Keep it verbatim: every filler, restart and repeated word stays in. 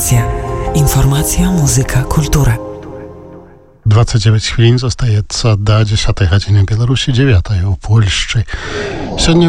Informacja. Informacja, muzyka, kultura. двадцять дев'ять хвилин зостається до десятої години Білорусі, дев'ятої у Польщі. Сьогодні